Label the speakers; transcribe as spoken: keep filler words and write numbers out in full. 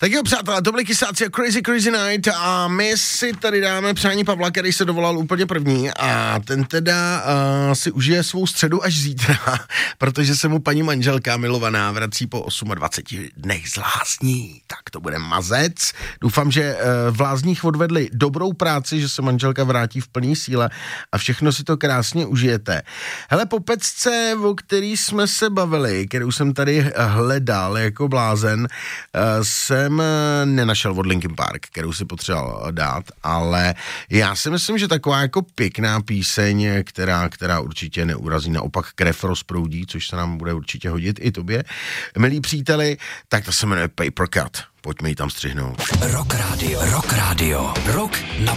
Speaker 1: Tak jo, přátelé, to byly Kysáci a Crazy Crazy Night a my si tady dáme přání Pavla, který se dovolal úplně první a ten teda uh, si užije svou středu až zítra, protože se mu paní manželka milovaná vrací po dvaceti osmi dnech z lázní. Tak to bude mazec. Doufám, že uh, v lázních odvedli dobrou práci, že se manželka vrátí v plný síle a všechno si to krásně užijete. Hele, po pecce, o který jsme se bavili, kterou jsem tady hledal jako blázen, uh, jsem nenašel od Linkin Park, kterou si potřeboval dát, ale já si myslím, že taková jako pěkná píseň, která, která určitě neurazí, naopak krev rozproudí, což se nám bude určitě hodit i tobě, milí příteli, tak to se jmenuje Paper Cut. Pojďme ji tam střihnout.
Speaker 2: Rock Radio, Rock Radio, Rock na